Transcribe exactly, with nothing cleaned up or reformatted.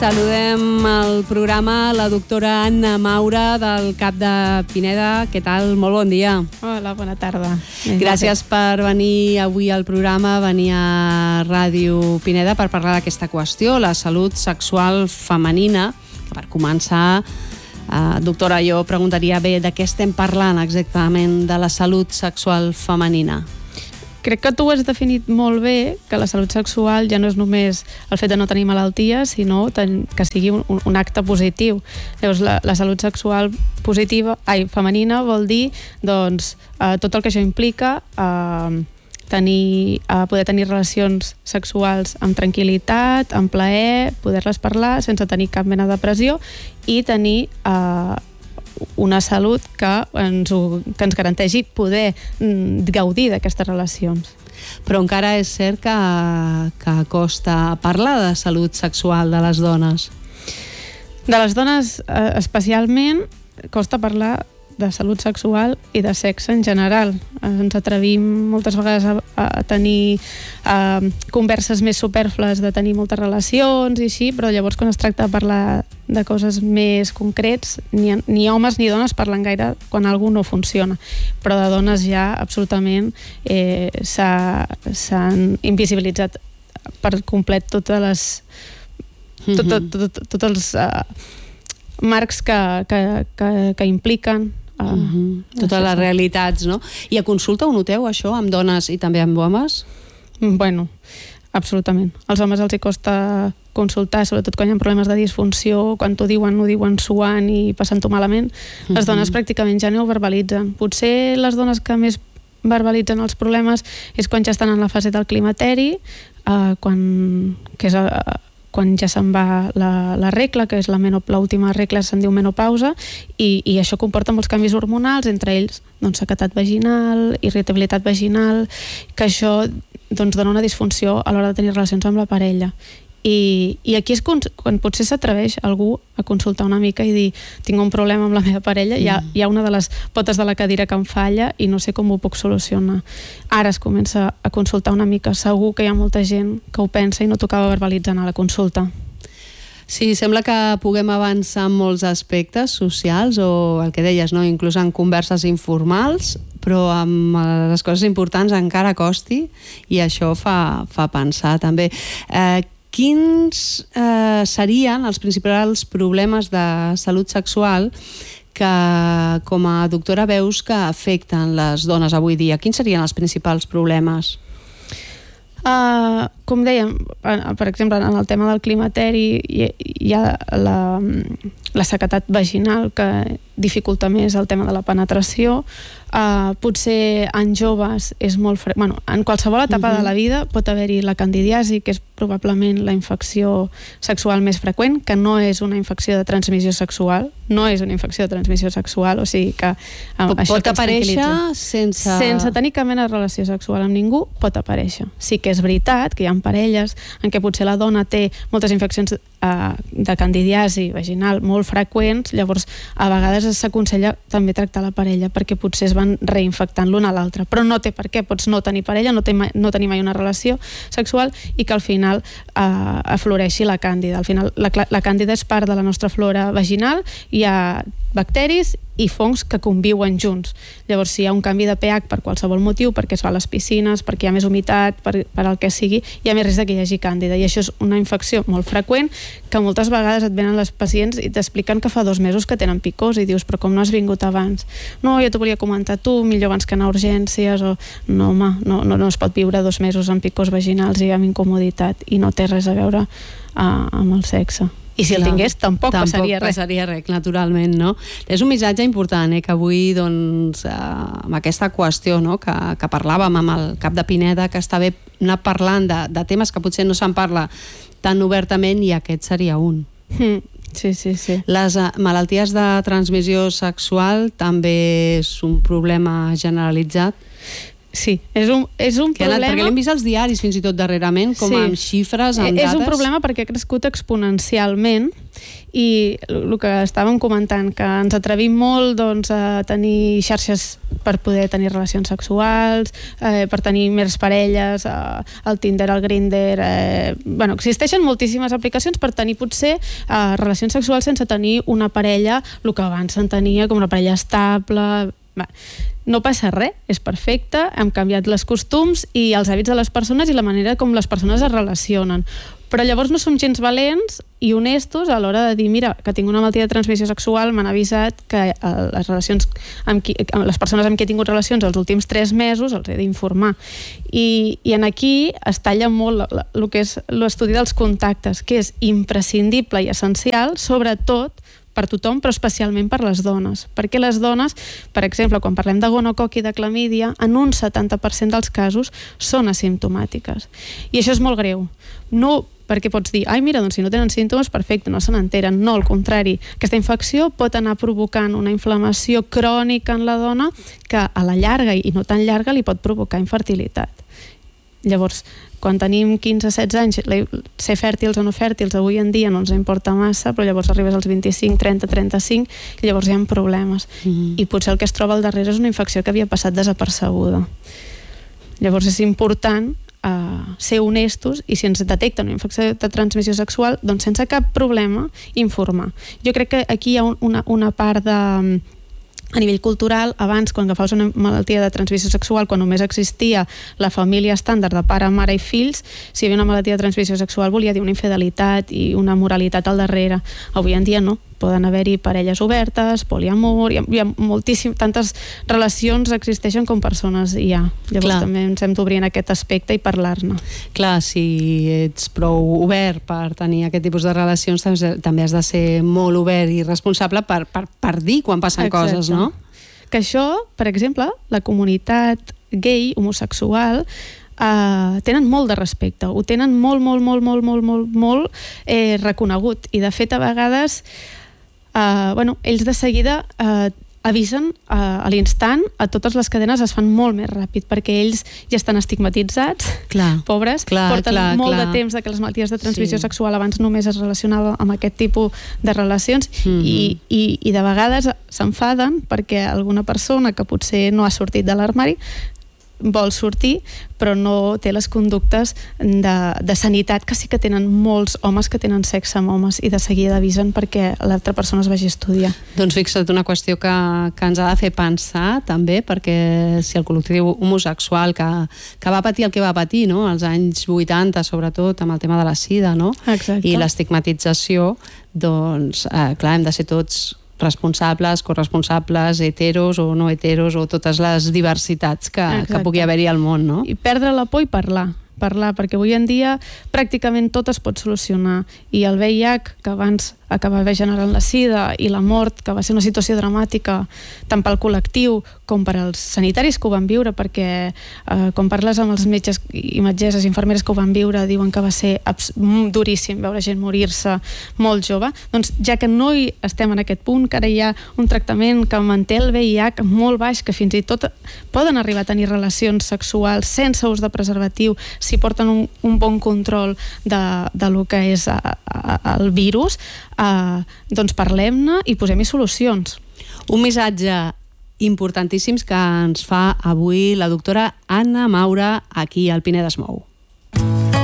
Saludem al programa la doctora Anna Maura del CAP de Pineda. Què tal? Molt bon dia. Hola, bona tarda. Gràcies per venir avui al programa, venir a Ràdio Pineda per parlar d'aquesta qüestió, la salut sexual femenina. Per començar, eh, doctora, jo preguntaria bé de què estem parlant exactament de la salut sexual femenina. Crec que tu ho has definit molt bé, que la salut sexual ja no és només el fet de no tenir malalties, sinó ten, que sigui un, un acte positiu. Llavors, la, la salut sexual positiva, ai, femenina vol dir doncs, eh, tot el que això implica, eh, tenir, eh, poder tenir relacions sexuals amb tranquil·litat, amb plaer, poder-les parlar sense tenir cap mena de pressió i tenir eh, una salut que ens, que ens garanteixi poder gaudir d'aquestes relacions. Però encara és cert que, que costa parlar de salut sexual de les dones. De les dones eh, especialment costa parlar de salut sexual i de sexe en general. Ens atrevim moltes vegades a, a tenir a, converses més supèrflues de tenir moltes relacions i així, però llavors quan es tracta de parlar de coses més concrets, ni, ni homes ni dones parlen gaire quan algú no funciona, però de dones ja absolutament eh, s'han invisibilitzat per complet totes les tot, tot, tot, tot, tots els uh, marcs que, que, que, que impliquen uh, uh-huh. totes les realitats, no? I a consulta ho noteu, això, amb dones i també amb homes? Bueno, absolutament. Als homes els hi costa consultar, sobretot quan hi ha problemes de disfunció, quan t'ho diuen, ho diuen suant i passant-ho malament. Uh-huh. Les dones pràcticament ja no ho verbalitzen. Potser les dones que més verbalitzen els problemes és quan ja estan en la fase del climateri, uh, quan, que és... Uh, quan ja se'n va la, la regla, que és la menop, l'última regla se'n diu menopausa, i, i això comporta molts canvis hormonals, entre ells doncs, sequedat vaginal, irritabilitat vaginal, que això doncs, dona una disfunció a l'hora de tenir relacions amb la parella. I, i aquí és quan, quan potser s'atreveix algú a consultar una mica i dir tinc un problema amb la meva parella, mm. hi, ha, hi ha una de les potes de la cadira que em falla i no sé com ho puc solucionar. Ara es comença a consultar una mica, segur que hi ha molta gent que ho pensa i no tocava verbalitzar a la consulta. Sí, sembla que puguem avançar en molts aspectes socials o el que deies, no? Inclús en converses informals, però amb les coses importants encara costi i això fa, fa pensar també. Eh, Quins eh, serien els principals problemes de salut sexual que com a doctora veus que afecten les dones avui dia? Quins serien els principals problemes? Uh, com dèiem, per exemple, en el tema del climateri hi, hi ha la, la sequedat vaginal que dificulta més el tema de la penetració. Uh, potser en joves és molt fre... bueno, en qualsevol etapa uh-huh. de la vida pot haver-hi la candidiasi, que és probablement la infecció sexual més freqüent, que no és una infecció de transmissió sexual, no és una infecció de transmissió sexual, o sigui que uh, pot, això pot aparèixer sense... sense tenir cap mena de relació sexual amb ningú, pot aparèixer. Sí que és veritat que hi ha parelles en què potser la dona té moltes infeccions uh, de candidiasi vaginal molt freqüents, llavors a vegades s'aconsella també tractar la parella perquè potser es van reinfectant l'una a l'altra, però no té per què, pots no tenir parella, no, mai, no tenir mai una relació sexual i que al final uh, afloreixi la càndida. Al final la, la càndida és part de la nostra flora vaginal, hi ha bacteris i fongs que conviuen junts. Llavors, si hi ha un canvi de pH per qualsevol motiu, perquè es fa a les piscines, perquè hi ha més humitat, per, per el que sigui, hi ha més risc que hi hagi càndida. I això és una infecció molt freqüent que moltes vegades et venen les pacients i t'expliquen que fa dos mesos que tenen picors i dius, però com no has vingut abans? No, jo t'ho volia comentar tu, millor abans que anar a urgències, o no, home, no, no, no es pot viure dos mesos amb picors vaginals i amb incomoditat i no té res a veure uh, amb el sexe. I si el tingués, tampoc, tampoc passaria res. Tampoc passaria res, naturalment, no? És un missatge important, eh, que avui, doncs, eh, amb aquesta qüestió, no?, que, que parlàvem amb el cap de Pineda, que està bé anar parlant de, de temes que potser no se'n parla tan obertament, i aquest seria un. Mm. Sí, sí, sí. Les uh, malalties de transmissió sexual també és un problema generalitzat? Sí, és un, és un que problema... Anat, perquè l'hem vist als diaris fins i tot darrerament, com sí. amb xifres, amb és dades... És un problema perquè ha crescut exponencialment i el que estàvem comentant, que ens atrevim molt doncs, a tenir xarxes per poder tenir relacions sexuals, eh, per tenir més parelles, eh, el Tinder, el Grindr... Eh, bueno, existeixen moltíssimes aplicacions per tenir potser eh, relacions sexuals sense tenir una parella, el que abans s'entenia com una parella estable... Va. No passa res, és perfecte, hem canviat els costums i els hàbits de les persones i la manera com les persones es relacionen. Però llavors no som gens valents i honestos a l'hora de dir, mira, que tinc una malaltia de transmissió sexual, m'han avisat que les relacions amb qui, amb les persones amb qui he tingut relacions els últims tres mesos els he d'informar. I, i en aquí es talla molt el que és l'estudi dels contactes, que és imprescindible i essencial, sobretot per tothom, però especialment per les dones. Perquè les dones, per exemple, quan parlem de gonococ i de clamídia, en un setanta per cent dels casos són asimptomàtiques. I això és molt greu. No perquè pots dir, ai mira, doncs si no tenen símptomes, perfecte, no se n'enteren. No, al contrari. Aquesta infecció pot anar provocant una inflamació crònica en la dona que a la llarga i no tan llarga li pot provocar infertilitat. Llavors, quan tenim quinze a setze anys, ser fèrtils o no fèrtils avui en dia no ens importa massa, però llavors arribes als vint-i-cinc, trenta, trenta-cinc i llavors hi ha problemes. Mm-hmm. I potser el que es troba al darrere és una infecció que havia passat desapercebuda. Llavors és important uh, ser honestos i si ens detecten una infecció de transmissió sexual, doncs sense cap problema informar. Jo crec que aquí hi ha una, una part de... A nivell cultural, abans, quan agafaves una malaltia de transmissió sexual, quan només existia la família estàndard de pare, mare i fills, si hi havia una malaltia de transmissió sexual volia dir una infidelitat i una moralitat al darrere. Avui en dia no. Poden haver-hi parelles obertes, poliamor, hi ha, hi ha moltíssim, tantes relacions existeixen com persones hi ha. Llavors Clar. També ens hem d'obrir en aquest aspecte i parlar-ne. Clar, si ets prou obert per tenir aquest tipus de relacions, també has de ser molt obert i responsable per, per, per dir quan passen Exacte. Coses, no? Que això, per exemple, la comunitat gay, homosexual, Uh, tenen molt de respecte, ho tenen molt, molt, molt, molt, molt, molt, molt eh, reconegut i de fet a vegades uh, bueno, ells de seguida uh, avisen uh, a l'instant, a totes les cadenes es fan molt més ràpid perquè ells ja estan estigmatitzats, clar, pobres, clar, porten clar, molt clar. de temps de que les malalties de transmissió sí. sexual abans només es relacionava amb aquest tipus de relacions mm-hmm. i, i, i de vegades s'enfaden perquè alguna persona que potser no ha sortit de l'armari vol sortir, però no té les conductes de, de sanitat que sí que tenen molts homes que tenen sexe amb homes i de seguida avisen perquè l'altra persona es vagi a estudiar. Doncs fixa't, una qüestió que, que ens ha de fer pensar també, perquè si el col·lectiu homosexual que, que va patir el que va patir, no? als anys vuitanta, sobretot amb el tema de la sida, no? Exacte. I l'estigmatització, doncs eh, clar, hem de ser tots responsables, corresponsables, heteros o no heteros o totes les diversitats que, que pugui haver-hi al món, no? I perdre la por i parlar, parlar, perquè avui en dia pràcticament tot es pot solucionar i el V I H, que abans acabava generant la sida i la mort, que va ser una situació dramàtica tant pel col·lectiu com per als sanitaris que ho van viure, perquè eh, quan parles amb els metges i metgesses, infermeres que ho van viure, diuen que va ser duríssim veure gent morir-se molt jove, doncs ja que no hi estem en aquest punt, que ara hi ha un tractament que manté el V I H molt baix, que fins i tot poden arribar a tenir relacions sexuals sense ús de preservatiu si porten un, un bon control de, de lo que és a, a, el virus, Uh, doncs parlem-ne i posem-hi solucions. Un missatge importantíssim que ens fa avui la doctora Anna Maura aquí al Pineda es Mou.